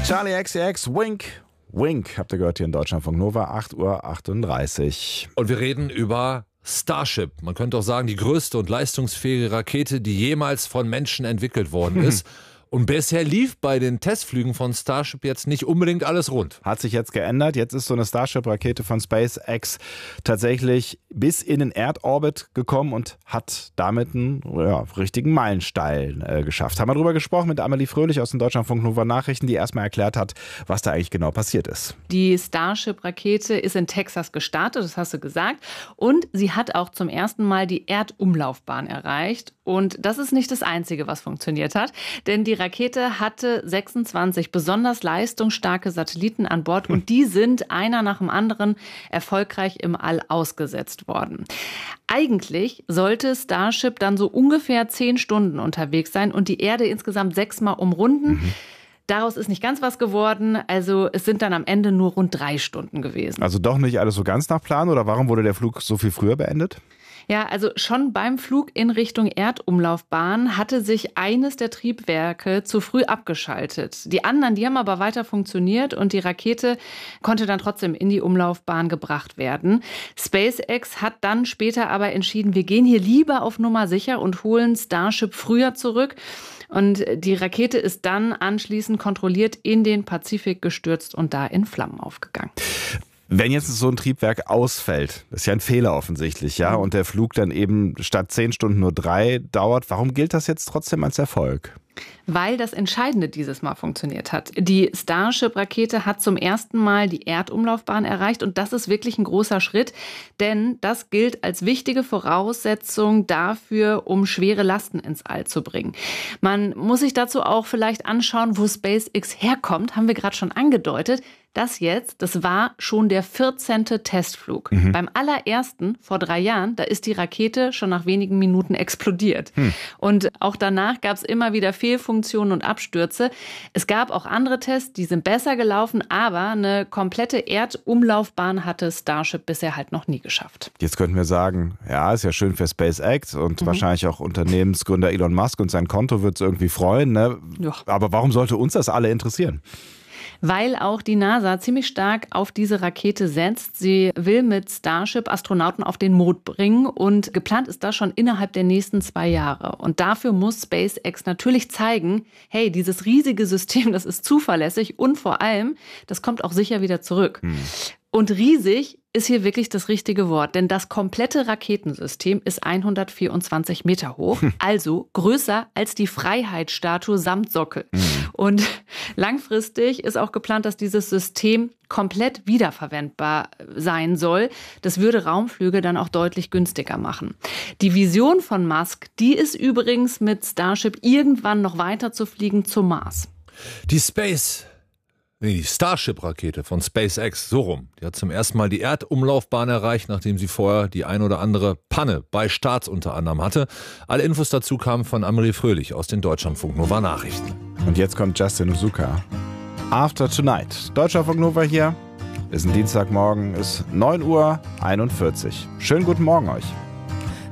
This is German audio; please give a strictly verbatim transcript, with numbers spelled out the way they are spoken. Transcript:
Charlie X C X, Wink. Wink, habt ihr gehört hier in Deutschlandfunk Nova, acht Uhr achtunddreißig. Und wir reden über Starship. Man könnte auch sagen, die größte und leistungsfähige Rakete, die jemals von Menschen entwickelt worden ist. Und bisher lief bei den Testflügen von Starship jetzt nicht unbedingt alles rund. Hat sich jetzt geändert. Jetzt ist so eine Starship-Rakete von SpaceX tatsächlich bis in den Erdorbit gekommen und hat damit einen ja, richtigen Meilenstein äh, geschafft. Haben wir darüber gesprochen mit Amelie Fröhlich aus den Deutschlandfunk Nova Nachrichten, die erstmal erklärt hat, was da eigentlich genau passiert ist. Die Starship-Rakete ist in Texas gestartet, das hast du gesagt. Und sie hat auch zum ersten Mal die Erdumlaufbahn erreicht. Und das ist nicht das Einzige, was funktioniert hat. Denn die Rakete hatte sechsundzwanzig besonders leistungsstarke Satelliten an Bord. Und die sind einer nach dem anderen erfolgreich im All ausgesetzt worden. Eigentlich sollte Starship dann so ungefähr zehn Stunden unterwegs sein und die Erde insgesamt sechsmal umrunden. Mhm. Daraus ist nicht ganz was geworden, also es sind dann am Ende nur rund drei Stunden gewesen. Also doch nicht alles so ganz nach Plan, oder warum wurde der Flug so viel früher beendet? Ja, also schon beim Flug in Richtung Erdumlaufbahn hatte sich eines der Triebwerke zu früh abgeschaltet. Die anderen, die haben aber weiter funktioniert und die Rakete konnte dann trotzdem in die Umlaufbahn gebracht werden. SpaceX hat dann später aber entschieden, wir gehen hier lieber auf Nummer sicher und holen Starship früher zurück. Und die Rakete ist dann anschließend kontrolliert in den Pazifik gestürzt und da in Flammen aufgegangen. Wenn jetzt so ein Triebwerk ausfällt, das ist ja ein Fehler offensichtlich, ja, und der Flug dann eben statt zehn Stunden nur drei dauert, warum gilt das jetzt trotzdem als Erfolg? Weil das Entscheidende dieses Mal funktioniert hat. Die Starship-Rakete hat zum ersten Mal die Erdumlaufbahn erreicht und das ist wirklich ein großer Schritt, denn das gilt als wichtige Voraussetzung dafür, um schwere Lasten ins All zu bringen. Man muss sich dazu auch vielleicht anschauen, wo SpaceX herkommt, haben wir gerade schon angedeutet. Das jetzt, das war schon der vierzehnte Testflug. Mhm. Beim allerersten, vor drei Jahren, da ist die Rakete schon nach wenigen Minuten explodiert. Mhm. Und auch danach gab es immer wieder Fehlfunktionen und Abstürze. Es gab auch andere Tests, die sind besser gelaufen, aber eine komplette Erdumlaufbahn hatte Starship bisher halt noch nie geschafft. Jetzt könnten wir sagen, ja, ist ja schön für SpaceX und mhm. wahrscheinlich auch Unternehmensgründer Elon Musk und sein Konto wird es irgendwie freuen, ne? Ja. Aber warum sollte uns das alle interessieren? Weil auch die NASA ziemlich stark auf diese Rakete setzt. Sie will mit Starship Astronauten auf den Mond bringen und geplant ist das schon innerhalb der nächsten zwei Jahre. Und dafür muss SpaceX natürlich zeigen, hey, dieses riesige System, das ist zuverlässig und vor allem, das kommt auch sicher wieder zurück. Hm. Und riesig ist hier wirklich das richtige Wort, denn das komplette Raketensystem ist hundertvierundzwanzig Meter hoch, also größer als die Freiheitsstatue samt Sockel. Mhm. Und langfristig ist auch geplant, dass dieses System komplett wiederverwendbar sein soll. Das würde Raumflüge dann auch deutlich günstiger machen. Die Vision von Musk, die ist übrigens mit Starship irgendwann noch weiter zu fliegen zum Mars. Die Space... Die Starship-Rakete von SpaceX, so rum, die hat zum ersten Mal die Erdumlaufbahn erreicht, nachdem sie vorher die ein oder andere Panne bei Starts unter anderem hatte. Alle Infos dazu kamen von Amelie Fröhlich aus den Deutschlandfunk Nova Nachrichten. Und jetzt kommt Justin Uzuka. After Tonight. Deutschlandfunk Nova hier. Ist ein Dienstagmorgen, ist neun Uhr einundvierzig. Schönen guten Morgen euch.